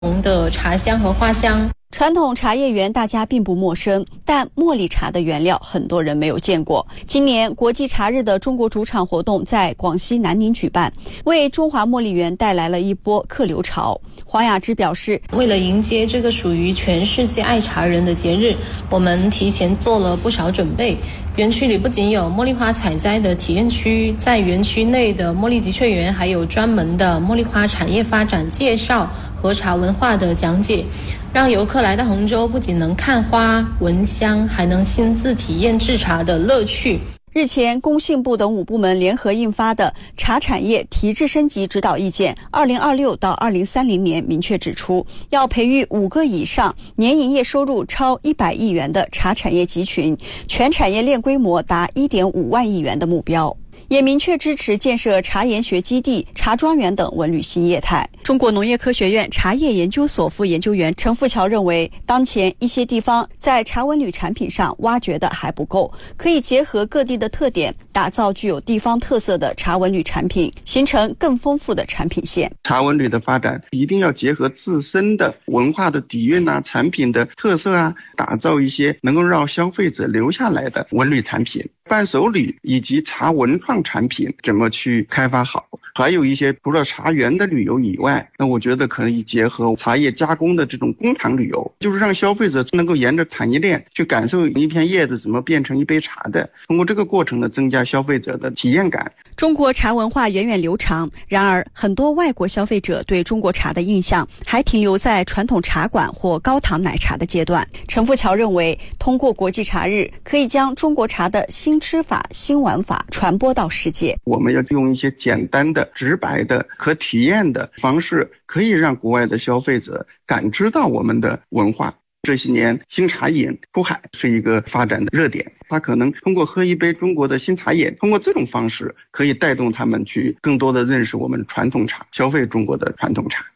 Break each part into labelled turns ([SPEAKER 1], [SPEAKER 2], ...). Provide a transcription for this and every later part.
[SPEAKER 1] 同的茶香和花香。
[SPEAKER 2] 传统茶叶园大家并不陌生，但茉莉茶的原料很多人没有见过。今年国际茶日的中国主场活动在广西南宁举办，为中华茉莉园带来了一波客流潮。黄雅芝表示，
[SPEAKER 1] 为了迎接这个属于全世界爱茶人的节日，我们提前做了不少准备。园区里不仅有茉莉花采摘的体验区，在园区内的茉莉集萃园还有专门的茉莉花产业发展介绍和茶文化的讲解，让游客来到杭州不仅能看花闻香，还能亲自体验制茶的乐趣。
[SPEAKER 2] 日前，工信部等5部门联合印发的《茶产业提质升级指导意见（2026到2030年）》明确指出，要培育5个以上年营业收入超100亿元的茶产业集群，全产业链规模达1.5万亿元的目标。也明确支持建设茶研学基地、茶庄园等文旅新业态。中国农业科学院茶叶研究所副研究员陈富桥认为，当前一些地方在茶文旅产品上挖掘的还不够，可以结合各地的特点，打造具有地方特色的茶文旅产品，形成更丰富的产品线。
[SPEAKER 3] 茶文旅的发展一定要结合自身的文化的底蕴啊、产品的特色啊，打造一些能够让消费者留下来的文旅产品。伴手礼以及茶文创产品怎么去开发好，还有一些除了茶园的旅游以外，那我觉得可以结合茶叶加工的这种工厂旅游，就是让消费者能够沿着产业链去感受一片叶子怎么变成一杯茶的，通过这个过程呢，增加消费者的体验感。
[SPEAKER 2] 中国茶文化源远流长，然而很多外国消费者对中国茶的印象还停留在传统茶馆或高糖奶茶的阶段。陈富桥认为，通过国际茶日，可以将中国茶的新吃法、新玩法传播到世界。
[SPEAKER 3] 我们要用一些简单的、直白的、可体验的方式，可以让国外的消费者感知到我们的文化。这些年新茶饮出海是一个发展的热点，他可能通过喝一杯中国的新茶饮，通过这种方式可以带动他们去更多的认识我们传统茶，消费中国的传统茶。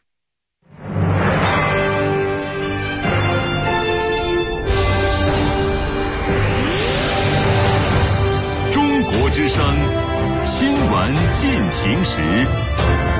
[SPEAKER 4] 中国之声，新闻进行时。